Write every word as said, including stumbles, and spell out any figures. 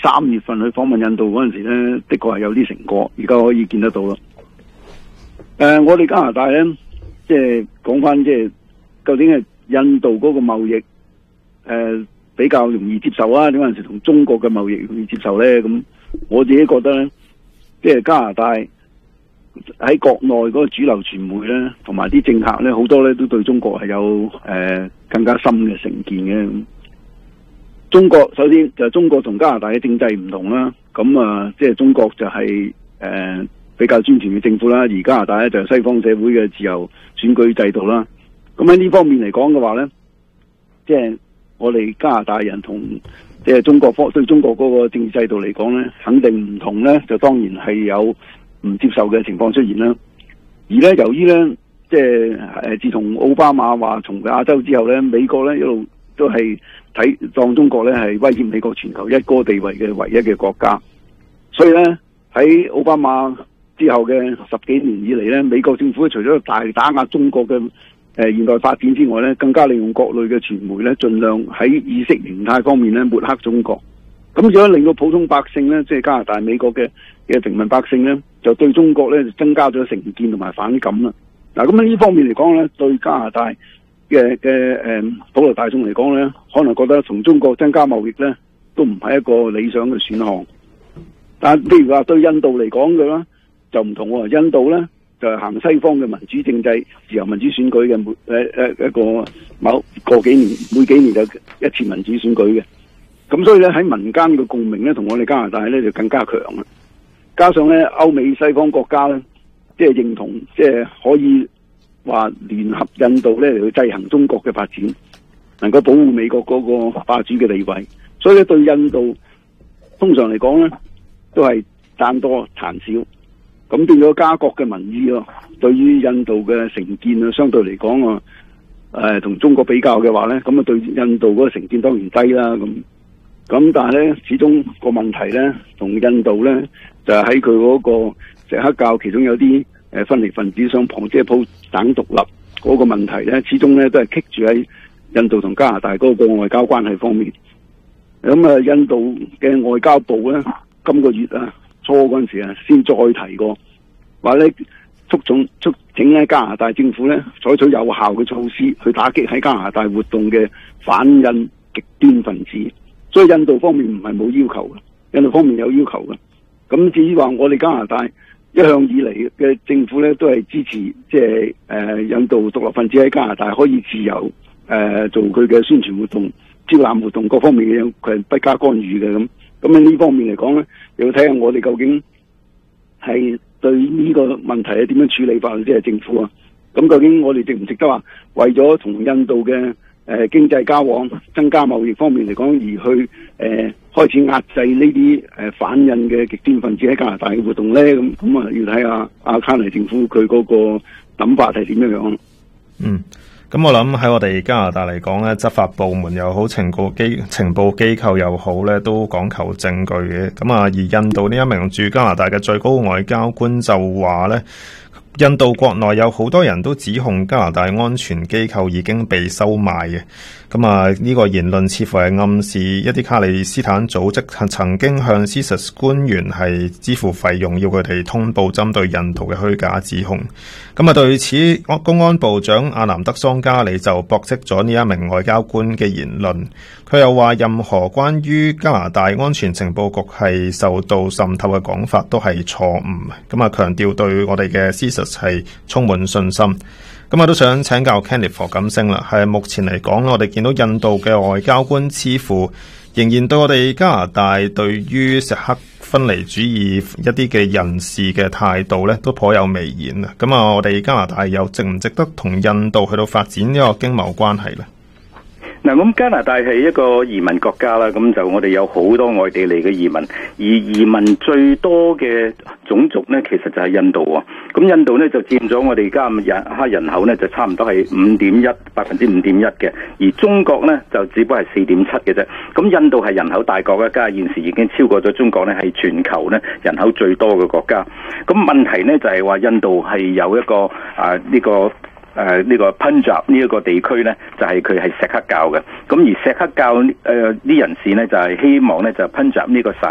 三月份去訪問印度嗰陣時咧，的確係有啲成果，而家可以見得到啦。誒、呃，我哋加拿大咧，即係講翻即係究竟係印度嗰個貿易誒、呃、比較容易接受啊，點陣時同中國嘅貿易容易接受咧？咁我自己覺得咧，即係加拿大喺國內嗰個主流傳媒咧，同埋啲政客咧，好多咧都對中國係有誒、呃、更加深嘅成見嘅。中國首先就係中國同加拿大嘅政制唔同啦，咁啊，即係中國就係、是、誒、呃、比較專權嘅政府啦，而加拿大咧就係西方社會嘅自由選舉制度啦。咁喺呢方面嚟講嘅話咧，即係我哋加拿大人同即係中國方對中國嗰個政治制度嚟講咧，肯定唔同咧，就當然係有唔接受嘅情況出現啦。而咧由於咧，即係誒自從奧巴馬話從亞洲之後咧，美國咧一路都係睇當中國咧係威脅美國全球一哥地位嘅唯一嘅國家，所以咧喺奧巴馬之後嘅十幾年以嚟咧，美國政府除咗大打壓中國嘅誒、呃、現代發展之外咧，更加利用國內嘅傳媒咧，盡量喺意識形態方面咧抹黑中國，咁樣令到普通百姓咧，即係加拿大、美國嘅嘅平民百姓咧，就對中國咧增加咗成見同埋反感啦。嗱，咁喺呢方面嚟講咧，對加拿大嘅嘅誒普羅大眾嚟講咧，可能覺得同中國增加貿易咧，都唔係一個理想嘅選項。但係譬如話對印度嚟講嘅啦，就唔同喎。印度咧就係行西方嘅民主政制、自由民主選舉嘅每誒誒一個某個幾年每幾年就一次民主選舉嘅。咁所以咧喺民間嘅共鳴咧，同我哋加拿大咧就更加強啦。加上咧歐美西方國家咧，即係認同即係可以話聯合印度咧嚟去制衡中國嘅發展，能夠保護美國嗰個霸主嘅地位，所以咧對印度通常嚟講咧都係讚多彈少，咁變咗加國嘅民意咯。對於印度嘅成見啊，相對嚟講啊，誒、呃、同中國比較嘅話咧，咁啊對印度嗰個成見當然低啦。咁咁但係咧，始終個問題咧，同印度咧就係喺佢嗰個錫克教其中有啲誒分離分子想旁遮普省獨立嗰個問題咧，始終咧都係棘住喺印度同加拿大嗰個外交關係方面。咁啊，印度嘅外交部咧，今個月啊初嗰陣時啊，先再提過，話咧促總促請咧加拿大政府咧採取有效嘅措施去打擊喺加拿大活動嘅反印極端分子。所以印度方面唔係冇要求嘅，印度方面有要求嘅。咁至於話我哋加拿大一向以嚟嘅政府咧，都係支持即係誒印度獨立分子喺加拿大可以自由誒、呃、做佢嘅宣傳活動、招攬活動各方面嘅嘢，佢係不加干預嘅。咁咁喺呢方面嚟講咧，要睇下我哋究竟係對呢個問題係點樣處理法，即係政府啊。咁究竟我哋值唔值得話為咗同印度嘅誒、呃，經濟交往、增加貿易方面嚟講，而去誒、呃、開始壓制呢啲誒反印嘅極端分子喺加拿大嘅活動咧？咁咁啊，要睇下阿卡尼政府佢嗰個諗法係點樣樣。 嗯，咁我諗喺我哋加拿大嚟講咧，執法部門又好，情報機情報機構又好咧，都講求證據嘅。咁啊，而印度呢一名駐加拿大嘅最高外交官就話咧，印度國內有好多人都指控加拿大安全機構已經被收買嘅，咁啊呢個言論似乎係暗示一啲卡利斯坦組織曾經向 C S I S 官員係支付費用，要佢哋通報針對印度嘅虛假指控。咁啊對此，公安部長阿南德桑加里就駁斥咗呢一名外交官嘅言論。佢又話任何關於加拿大安全情報局係受到滲透嘅講法都係錯誤，咁啊強調對我哋嘅 C S I S 係充滿信心。咁啊都想請教 Kenneth 何錦星啦，係目前嚟講，我哋見到印度嘅外交官似乎仍然對我哋加拿大對於錫克分離主義一啲嘅人士嘅態度咧，都頗有微言啊。咁啊，我哋加拿大又值唔值得同印度去到發展呢個經貿關係咧？ 嗱，咁加拿大係一個移民國家啦，咁就我哋有好多外地嚟嘅移民，而移民最多嘅種族呢，其實就係印度喎。咁印度呢，就佔咗我哋加人黑人口呢，就差唔多係五點一百分之五點一嘅，而中國呢，就只不過係四點七嘅啫。咁印度係人口大國，家現時已經超過咗中國呢，係全球呢人口最多嘅國家。咁問題呢，就係話印度係有一個啊呢個。誒、呃、呢、這個 Punjab 呢一個地區呢，就係佢係錫克教嘅，咁而錫克教誒啲、呃、人士呢，就係、是、希望呢，就 Punjab 呢個省